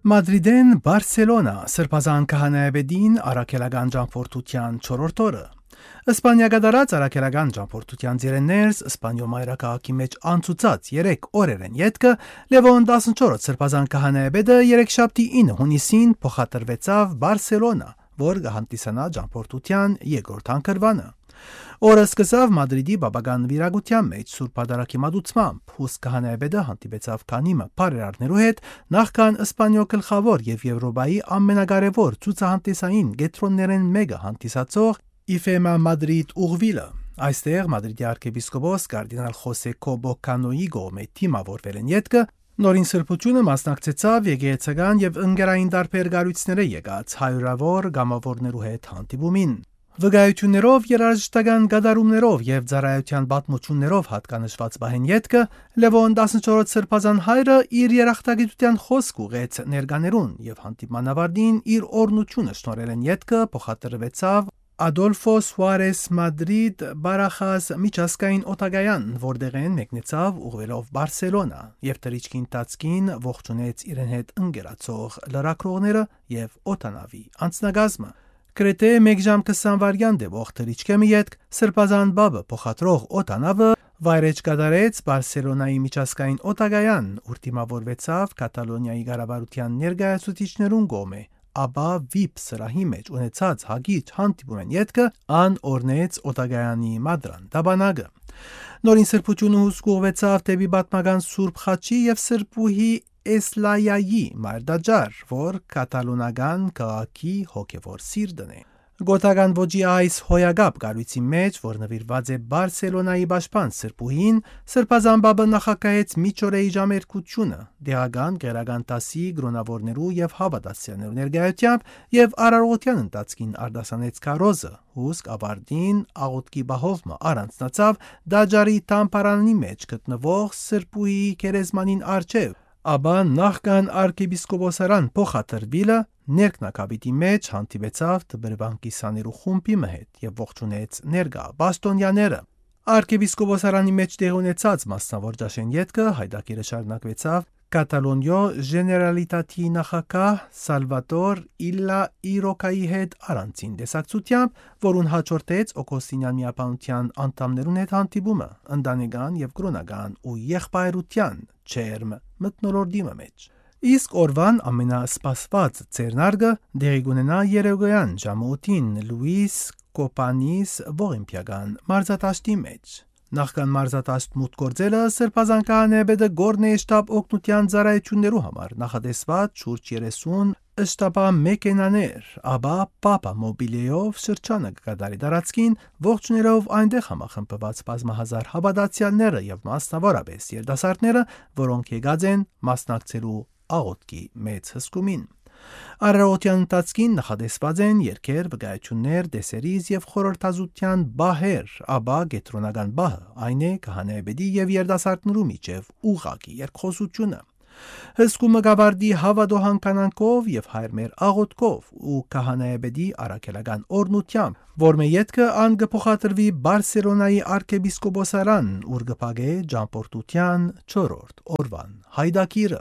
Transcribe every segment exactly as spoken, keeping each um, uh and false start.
Մադրիդեն Բարսելոնա սրբազան քահանայաբեդին առաքելական ճամփորդության չորրորդ օրը։ Իսպանիա գդարած առաքելական ճամփորդության ծիրեններս Իսպանիո մայրաքաղաքի մեջ անցուցած երեք օրերեն յետքը Լևոն տասնչորրորդ սրբազան քահանայաբեդը երեքշաբթի ինը հունիսին փոխադրվեցավ Բարսելոնա, որ կհանդիսանա ճամփորդության երկրորդ հանգրվանը։ Օրը սկսավ Մադրիդի բաբական վիրագության մեջ Սուրբ Պատարագի մատուցմամբ, հուս քահանայաբեդը հանդիպեցավ քանիմը բարերարներու հետ, նախքան Իսպանիո գլխավոր եւ Եվրոպայի ամենակարևոր ցուցահանդեսային գետրոններեն մեկը հանդիսացող Իֆեմա Մադրիդ ուղվիլը։ Այստեղ Մադրիդի arczepiskopos կարդինալ Խոսե Կոբո Կանոյի գոմե թիմավորվել են յետքը, նորին սրբությունը մասնակցեցավ եկեղեցական եւ ընկերային տարբեր գարույցները եկած հայրավոր գամավորներու հետ հանդիպումին։ Վկայություններով, երաժշտական գդարումներով եւ ծառայության պատմություններով հատկանշված բահեն յետքը Լևոն տասնչորրորդ սրբազան հայրը իր երախտագիտության խոսք ուղեց ներկաներուն եւ հանդիմանավարդին իր օրնությունը շնորհելեն յետքը փոխադրվեցավ Ադոլֆո Սուարես Մադրիդ Բարախաս միջազգային օտագայան, որտեղ են մեկնեցավ ուղղելով Բարսելոնա եւ թրիչքին տածքին ողջունեց իրեն հետ ընկերացող լրակրողները եւ օտանավի անձնագազմը։ Կրետե մեկ ժամ քսան վայրկյան դեպող թրիչքը մի ետք սրբազան բաբը փոխադրող օտանավը վայրեջ կատարեց Բարսելոնայի միջազգային օտագայան, ուր դիմավորվեցավ Կատալոնիայի ղարաբարության ներկայացուցիչներուն կողմէ, ապա վիպ սրահի մեջ ունեցած հագիչ հանդիպումեն յետքը ան օրնեց օտագայանի մադրան դաբանագը։ Նորին սրբությունը հուսկուղվեցավ դեպի պատմական Սուրբ Խաչի եւ Սրբուհի Էսլայայի մայրդաջար, որ կատալոնական քաղաքի հոգևոր սիրտն է։ Գոթական ոճի այս հոյագապ գարույցի մեջ, որ նվիրված է Բարսելոնայի պաշտպան Սրբուհին, սրբազան բաբը նախակայեց միջօրեի ժամերկությունը, դեղական գերական տասի գրոնավորներու եւ հավատացյալներու ներկայությամբ եւ արարողության ընթացքին արտասանեց քարոզը, հուսք ավարտին աղոթքի բահովը առանձնացավ դաջարի տամպարանի մեջ գտնվող Սրբուհի գերեզմանին առջև, ապա նախքան arczepiskoposարան փոխադրվիլը ներքնակաբիտի մեջ հանդիպեցավ դբրվանքի սաներու խումբի հետ եւ ողջունեց ներկա բաստոնյաները։ Arczepiskoposարանի մեջ տեղ ունեցած մասնավոր ճաշեն յետքը հայդակիրը շարունակվեցավ Կատալոնիո Ժեներալիտատի նախագահ Սալվադոր Իլլա Իրոկայի հետ առանցին տեսակցությամբ, որուն հաջորդեց Օգոստինյան միապանության անդամներուն հետ հանդիպումը, ընտանեկան եւ կրոնական ու եղբայրության չերմ մթնոլորտի մեջ։ Իսկ օրվան ամենասպասված ձեռնարկը դեղի կունենա երեգոյան ժամը ութին Լուիս Կոպանիս ողիմպիական մարզատաշտի մեջ։ Նախքան մարզատաշտ մուտք գործելը սրբազան քահանայաբեդը գորնե շտաբ օգնության ծառայություններու համար նախադեсված շուրջ երեսուն շտաբա մեքենաներ, ապա պապա մոբիլիայով շրջանը կկատարի տարածքին, ողջուներով այնտեղ համախմբված բազմահազար հավատացյալները եւ մասնավորապես երիտասարդները, որոնք եկած են մասնակցելու աղոթքի մեծ հսկումին։ Արարողության ընթացքին նախադեсված են երգեր, վկայություններ, դեսերից եւ խորհրդազության բահեր, ապա գետրոնական բահը, այն է քահանայաբեդի եւ երիտասարդներու միջև ուղղակի երկխոսությունը։ Հսկումը գավարդի հավատոհան կանանքով եւ հայրմեր աղոթքով ու քահանայաբեդի առաքելական օրնությամբ, որ մե յետքը ան կփոխադրվի Բարսելոնայի arczepiskoposարան, ուր կփակե ճամփորդության չորրորդ օրվան հայդակիրը։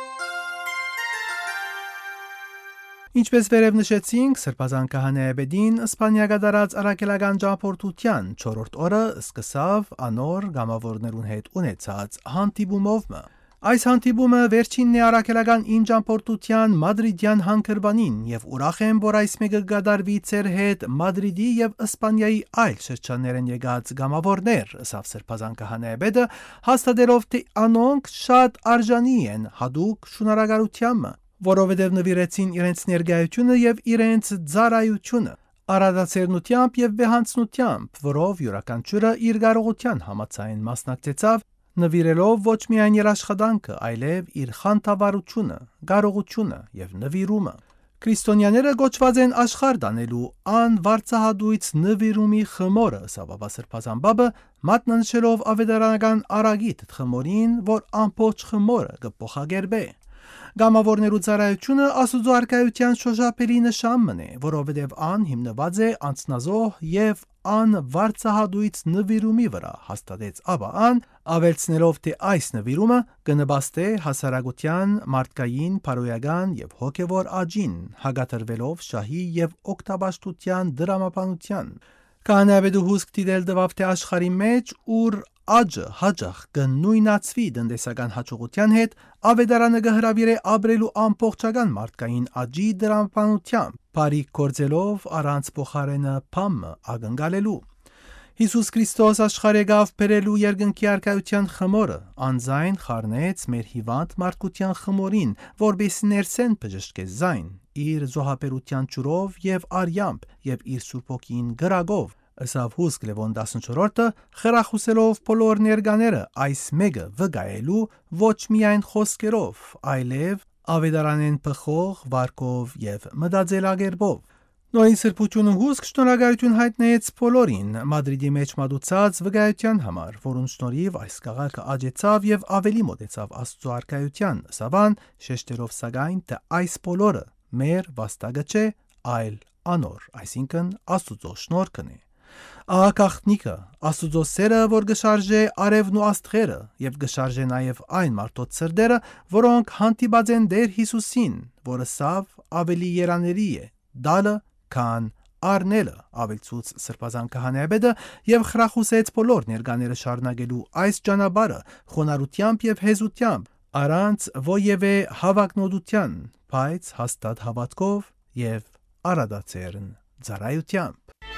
Ինչպես վերև նշեցինք, սրբազան քահանայաբեդին Իսպանիա գդարած առաքելական ճամփորդության չորրորդ օրը սկսավ անոր գամավորներուն հետ ունեցած հանդիպումով։ Այս հանդիպումը վերջինն է առաքելական ին ճամփորդության մադրիդյան հանգրվանին եւ ուրախ եմ, որ այս մեկը գդարվի ծեր հետ Մադրիդի եւ Իսպանիայի այլ շրջաններեն եկած գամավորներ, ըսավ սրբազան քահանայաբեդը, հաստատելով թե անոնք շատ արժանի են հadouk շնորհակալությամբ, որովհետև նվիրեցին իրենց ներկայությունը եւ իրենց ծառայությունը արադացերնությամբ եւ վեհանցնությամբ, որով յուրաքանչյուրը իր կարողության համաձայն մասնակցեցավ, նվիրելով ոչ միայն իր աշխատանքը, այլև իր խանդավառությունը, կարողությունը եւ նվիրումը։ Քրիստոնյաները գոչված են աշխարհ տանելու ան վարձահատույց նվիրումի խմորը, սավաբա սրբազան բաբը մատնանշելով ավետարանական արագիտ խմորին, որ ամբողջ խմորը կփոխագերբե։ Գամավորներու ծառայությունը Աստուծո արքայության շոշափելի նշանն է, որովհետև ան հիմնված է անձնազոհ եւ անվարձահատույց նվիրումի վրա, հաստատեց Աբա ան, ավելցնելով, թե այս նվիրումը կնպաստե հասարակության մարդկային, փարոյական եւ հոգեվոր աճին, հագաթրվելով շահի եւ օգտաբաշխության դրամապանության։ Քահանայապետը հուսք դիտել տվավ, թե աշխարհի մեջ, ուր աճը հաճախ կնույնացվի տնտեսական հաջողության հետ, ավետարանը կհրավիրե ապրելու ամբողջական մարդկային աճի դրամապանությամբ, բարիք գործելով առանց փոխարենը փամը ակնկալելու։ Հիսուս Քրիստոս աշխարհ եկավ բերելու երկնքի արքայության խմորը, անձայն խառնեց մեր հիվանդ մարդկության խմորին, որպեսզի ներսեն բժշկե զայն, իր զոհաբերության ջուրով եւ արյամբ եւ իր Սուրբ Հոգին գրագով, ըսավ հուսք Լևոն տասնչորրորդը, խրախուսելով բոլոր ներկաները այս մեկը վկայելու ոչ միայն խոսքերով, այլև ավետարանեն բխող վարկով եւ մտածելակերպով։ Նորին սրբությունը հուսք շնորհակալություն հայտնեց բոլորին Մադրիդի մեջ մատուցած վկայության համար, որոնց շնորհիվ այս քաղաքը աճեցավ եւ ավելի մոտեցավ Աստծո արքայության, սավան շեշտերով սակայն, թե այս բոլորը մեր վաստակը չէ, այլ անոր, այսինքն Աստծո շնորհքն է։ Ահա գաղտնիքը, Աստուծո սերը, որ գշարժե արևն ու աստղերը եւ գշարժե նաեւ այն մարդոց սրտերը, որոնք հանդիպած են Տեր Հիսուսին, որը սավ ավելի երանելի է, դալը քան առնելը, ավելցուց սրբազան քահանայապետը եւ խրախուսեց բոլոր ներկաները շարունակելու այս ճանապարհը խոնարհությամբ եւ հեզությամբ, առանց ովևէ հավակնոդության, բայց հաստատ հավատքով եւ արադացերն ծառայությամբ։